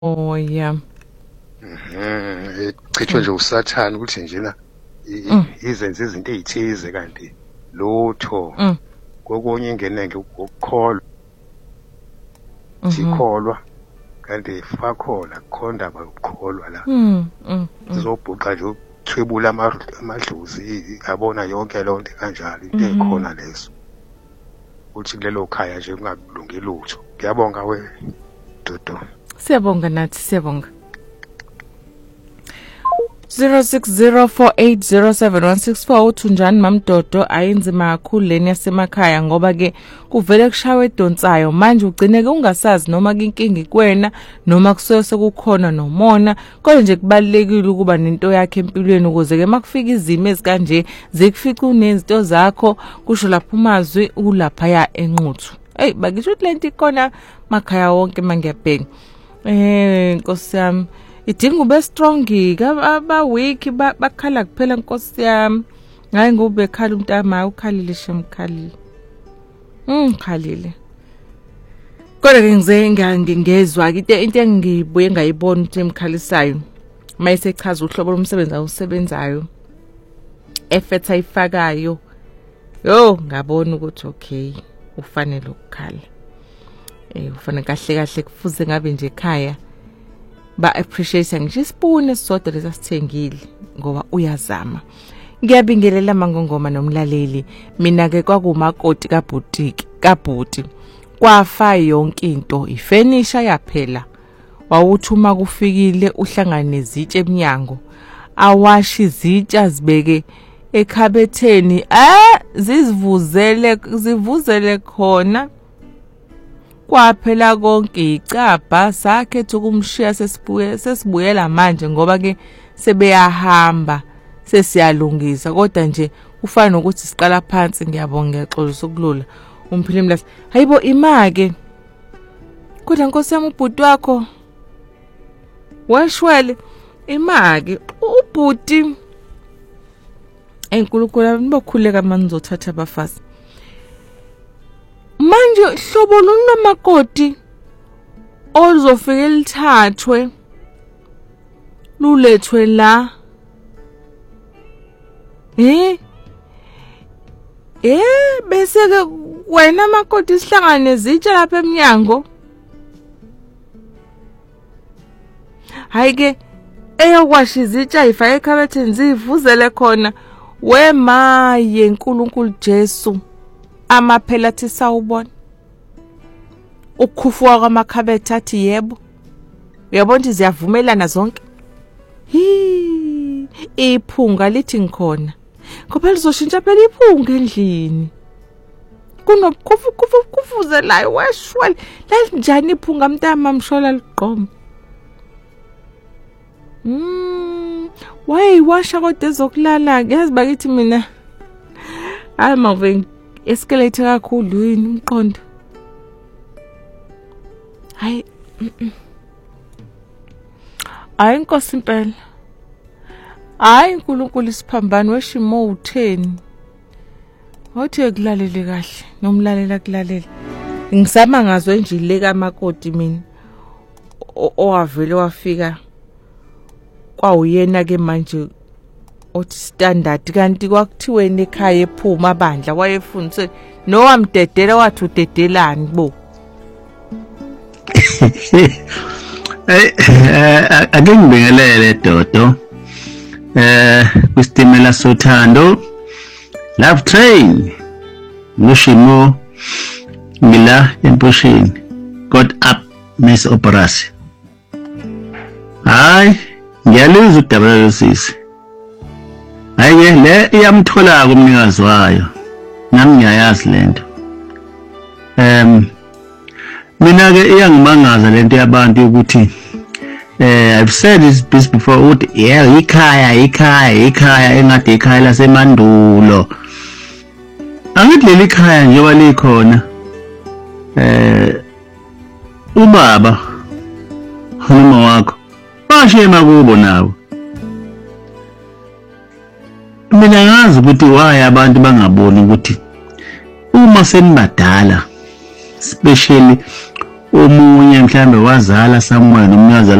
Oh yeah. Chithwe nje usathana ukuthi njena izenze izinto ezithize kanti lutho kokunye ingenenge ukukholwa sikholwa kanti fakhola kukhonda abakholwa la sizobhuqa nje ukuthwebula amadlozi abona yonke lonto kanjalo into ekhona leso uthi kulelo khaya nje kungakulungi lutho. Ngiyabonga we Dodo. Siyabonga nathi siyabonga. 0604807164 uthunjani mamdodo ayinzima kakhulu leni yasemakhaya ngoba ke kuvele kushawe edonsayo manje ugcine ke ungasazi noma inkinga ikwena noma kusoyo sekukhona nomona kodwa nje kubalekile ukuba nento yakhe empilweni ukuze ke makufika izimo ezikanje zikufica unezinto zakho kusho lapha umazwi ulapha ya enquthu. Hey bakisho ukuthi lento ikona makhaya wonke mangiyabheka. Nkosi yami idinga ube strong aba weak bakhala kuphela nkosi yami ngaye ngobe khala umntama ukhalile shemkhalile khalile kodwa ke ngizengezwa into engibuye ngayibona ukuthi emkhalisayo mayisechaza uhlobo lomsebenzi awusebenzayo effort ayifakayo ngabona ukuthi okay ufanele ukukhala ufanele kahle kufuze ngabe nje ekhaya ba appreciate ngisho isipune sisodwa lesasithengile ngoba uyazama. Ngiyabingelela mangongoma nomlaleli mina ke kwakumakoti kabhuti kwafa yonke into ifurniture yaphela wawuthi uma kufikile uhlangane nezitshe eminyango awashi izitsha zibeke ekhabetheni zivuzele khona kwaphela konke icabha sakhetha ukumshiya sesibuyela manje ngoba ke sebeyahamba sesiyalungisa kodwa nje ufana nokuthi siqala phansi. Ngiyabonga ngiyaxolisa ukulula umphile mlasi hayibo imake kodwa nkosi yami ubhuti wakho washwele imake ubhuti enkulunkulu nibokhuleka manizothatha abafazi manje hlobo lunamakoti ozofike lithathwe lulethwe la bese ke wena makoti sihlangane nezitsha lapha eminyango hayi ke eyokwasha izitsha ifake ekhabetheni zivuzele khona wemaye uNkulunkulu Jesu amaphela athi sawubona ukhufuka kwamakhabethe athi yebo uyabona ukuthi ziyavumelana zonke iphunga lithi ngikhona ngoba lizoshintsha phela iphunga endlini kunokufuzelayo weshwele lanjani iphunga mntama mshola liqoma washa kodwa ezokulala yazi bakithi mina mawve escalate kakhulu yini umqondo hayi inkosi impela hayi uNkulunkulu isiphambano weshimo utheni wathi kulalele kahle nomlalela kulalela ngisama ngazwe nje ile kamakoti mina owavele wafika kwawuyena ke manje othi standard kanti kwakuthiweni ekhaya ephuma abandla wayefundise nowamdedela wathi udedelani bo ake ngibingelele Dodo kwistimela sothando love train ngishimo ngila emposhini got up Miss Operasi hayi ngiyaliza udabula sisi hayi le iyamthola kumnikazi wayo nami ngiyayazi lento mina ke iyangimangaza lento yabantu ukuthi I've said this before ukuthi ikhaya engade ikhaya lasemandulo angithi leli khaya njengoba likhona ubaba noma wakho bashema kubo nawo mina ngazi ukuthi why abantu bangaboni ukuthi uma senibadala especially omunye mhlambe wazala somewhere nomnikazi